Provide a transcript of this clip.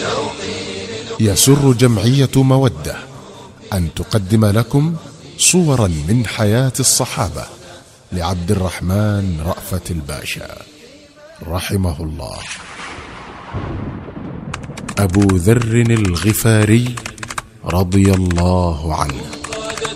يسر جمعية مودة أن تقدم لكم صورا من حياة الصحابة لعبد الرحمن رأفت الباشا رحمه الله. أبو ذر الغفاري رضي الله عنه.